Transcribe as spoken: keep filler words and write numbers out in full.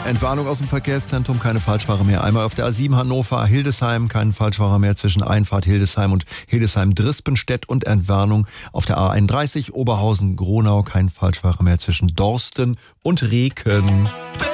Entwarnung aus dem Verkehrszentrum, keine Falschfahrer mehr. Einmal auf der A sieben Hannover-Hildesheim, keinen Falschfahrer mehr zwischen Einfahrt Hildesheim und Hildesheim-Drispenstedt und Entwarnung auf der A einunddreißig Oberhausen-Gronau, kein Falschfahrer mehr zwischen Dorsten und Reken.